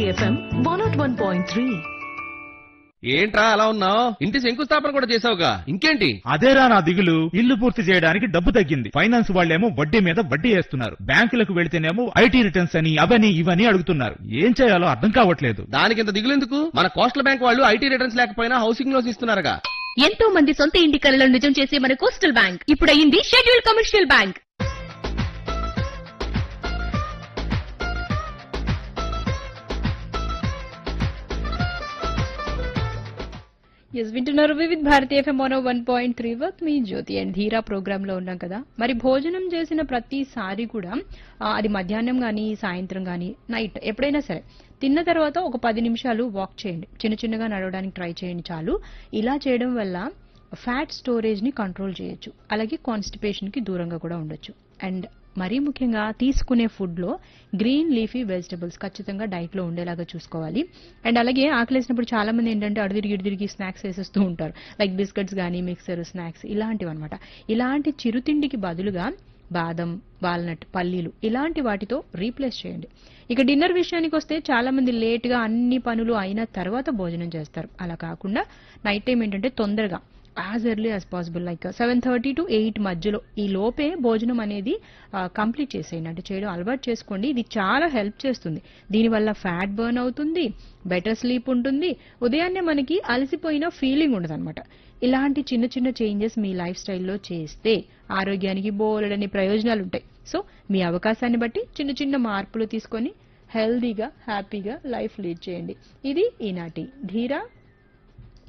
Bharati FM 101.3. ఏంట్రా అలా ఉన్నావు? ఇంటి శంకుస్థాపన కూడా చేసావుగా, ఇంకేంటి? అదేరా నా దిగులు. ఇల్లు పూర్తి చేయడానికి డబ్బు తగ్గింది. ఫైనాన్స్ వాళ్ళేమో వడ్డీ మీద వడ్డీ వేస్తున్నారు. బ్యాంకులకు వెళితేనేమో ఐటీ రిటర్న్స్ అని అవని ఇవని అడుగుతున్నారు. ఏం చేయాలో అర్థం కావట్లేదు. దానికింత దిగులెందుకు? మన కోస్టల్ బ్యాంక్ వాళ్ళు ఐటీ రిటర్న్స్ లేకపోయినా హౌసింగ్ లోన్స్ ఇస్తున్నారుగా. ఎంతో మంది సొంత ఇంటి కలను నిజం చేసే మన కోస్టల్ బ్యాంక్ ఇప్పుడు అయింది షెడ్యూల్ కమర్షియల్ బ్యాంక్. వింటున్నారు Vividh Bharati FM 101.3 with me Jyothi and ధీరా ప్రోగ్రామ్ లో ఉన్నాం కదా. మరి భోజనం చేసిన ప్రతిసారి కూడా అది మధ్యాహ్నం గానీ సాయంత్రం గానీ నైట్ ఎప్పుడైనా సరే తిన్న తర్వాత ఒక 10 నిమిషాలు వాక్ చేయండి. చిన్న చిన్నగా నడవడానికి ట్రై చేయండి చాలు. ఇలా చేయడం వల్ల ఫ్యాట్ స్టోరేజ్ ని కంట్రోల్ చేయొచ్చు. అలాగే కాన్స్టిపేషన్ కి దూరంగా కూడా ఉండొచ్చు. అండ్ మరీ ముఖ్యంగా తీసుకునే ఫుడ్ లో గ్రీన్ లీఫీ వెజిటబుల్స్ ఖచ్చితంగా డైట్ లో ఉండేలాగా చూసుకోవాలి. అండ్ అలాగే ఆకలేసినప్పుడు చాలా మంది ఏంటంటే అడిదిరిగి స్నాక్స్ వేసేస్తూ ఉంటారు. లైక్ బిస్కెట్స్ గానీ మిక్సర్ స్నాక్స్ ఇలాంటివి అనమాట. ఇలాంటి చిరుతిండికి బదులుగా బాదం వాల్నట్ పల్లీలు ఇలాంటి వాటితో రీప్లేస్ చేయండి. ఇక డిన్నర్ విషయానికి వస్తే చాలా మంది లేట్ గా అన్ని పనులు అయిన తర్వాత భోజనం చేస్తారు. అలా కాకుండా నైట్ టైం ఏంటంటే తొందరగా as early as possible like 7:30 to 8 మధ్యలో ఈ లోపే భోజనం అనేది కంప్లీట్ చేసేయండి. అంటే చేయడం అలవాటు చేసుకోండి. ఇది చాలా హెల్ప్ చేస్తుంది. దీనివల్ల ఫ్యాట్ బర్న్ అవుతుంది, బెటర్ స్లీప్ ఉంటుంది, ఉదయాన్నే మనకి అలసిపోయిన ఫీలింగ్ ఉండదు అనమాట. ఇలాంటి చిన్న చిన్న చేంజెస్ మీ లైఫ్ స్టైల్లో చేస్తే ఆరోగ్యానికి బోలెడని ప్రయోజనాలు ఉంటాయి. సో మీ అవకాశాన్ని బట్టి చిన్న చిన్న మార్పులు తీసుకొని హెల్దీగా హ్యాపీగా లైఫ్ లీడ్ చేయండి. ఇది ఈనాటి ధీరా